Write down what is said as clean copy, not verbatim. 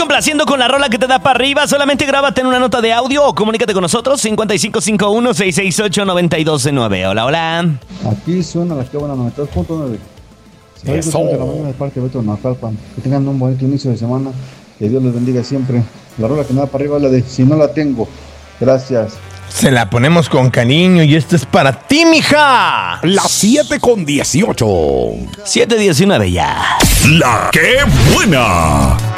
complaciendo con la rola que te da para arriba. Solamente grábate en una nota de audio o comunícate con nosotros. 5551-668-9209. Hola, hola. Aquí suena la que buena 92.9. Eso. De la mañana de parte de Beto Naucalpan. Que tengan un bonito inicio de semana. Que Dios les bendiga siempre. La rola que me da para arriba es la de Si no la tengo. Gracias. Se la ponemos con cariño y esto es para ti, mija. Las 7:18. 7:19 ya. La que buena.